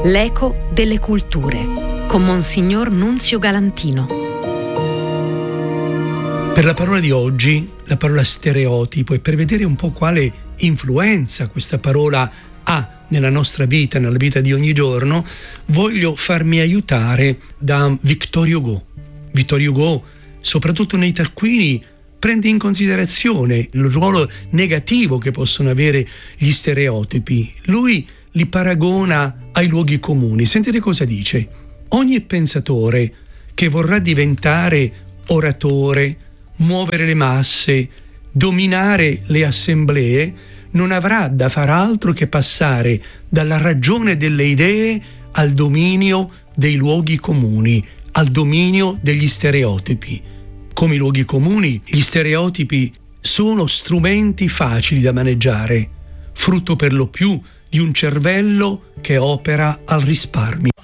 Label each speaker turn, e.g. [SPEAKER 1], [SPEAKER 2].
[SPEAKER 1] L'eco delle culture, con Monsignor Nunzio Galantino.
[SPEAKER 2] Per la parola di oggi, la parola stereotipo, e per vedere un po' quale influenza questa parola ha nella nostra vita, nella vita di ogni giorno, voglio farmi aiutare da Victor Hugo. Victor Hugo, soprattutto nei taccuini, prende in considerazione il ruolo negativo che possono avere gli stereotipi. Lui li paragona ai luoghi comuni. Sentite cosa dice: ogni pensatore che vorrà diventare oratore, muovere le masse, dominare le assemblee, non avrà da far altro che passare dalla ragione delle idee al dominio dei luoghi comuni, al dominio degli stereotipi. Come i luoghi comuni, gli stereotipi sono strumenti facili da maneggiare, frutto per lo più di un cervello che opera al risparmio.